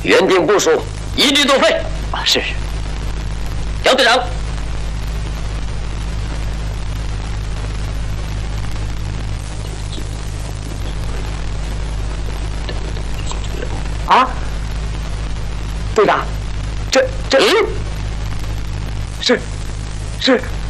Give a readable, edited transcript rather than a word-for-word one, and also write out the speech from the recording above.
原定部署一律作废。 啊，是。 姚队长。 啊，队长，这是